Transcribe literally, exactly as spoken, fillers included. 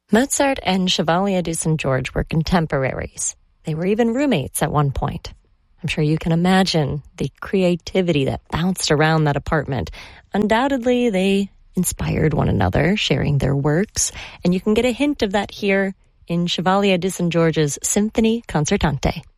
Mozart and Chevalier de Saint George were contemporaries. They were even roommates at one point. I'm sure you can imagine the creativity that bounced around that apartment. Undoubtedly, they inspired one another, sharing their works, and you can get a hint of that here in Chevalier de Saint George's Symphony Concertante.